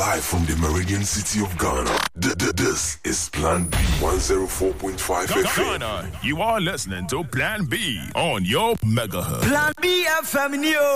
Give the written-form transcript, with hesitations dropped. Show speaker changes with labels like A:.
A: live from the Meridian city of Ghana. This is Plan B 104.5 FM.
B: Ghana, you are listening to Plan B on your megahertz.
C: Plan B FM Neo.